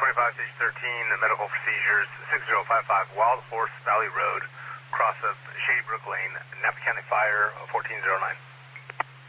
25 stage 13, medical procedures, 6055 Wild Horse Valley Road, cross of Shady Brook Lane, Napa County Fire, 1409.